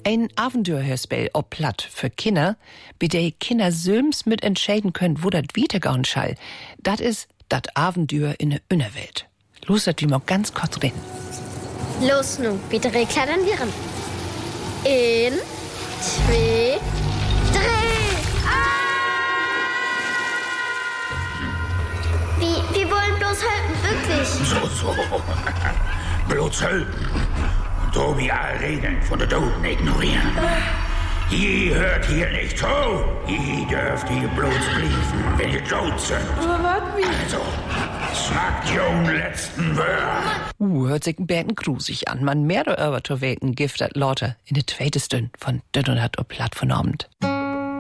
Ein Avontuurhörspiel op Platt für Kinder, bei der Kinder söms mit entscheiden können, wo dat weitergehen soll. Dat is dat Avontuur in der Innerwelt. Los, dat wir mal ganz kurz reden. Los nun, bitte rekleidern wir. In, 2, 3. Wir wollen bloß helfen, wirklich. So. Bloß helfen. Und Tobi alle Regeln von der Toten ignorieren. Ihr hört hier nicht zu. Ihr dürft hier bloß briefen, wenn ihr tot sind. Aber warten wir. Also, sagt Jon letzten Wörter. Hört sich ein bisschen grusig an. Man mehr über zu weten, giftet Leute in der zweiten Stunde von Dünn und hat op Platt vernommen.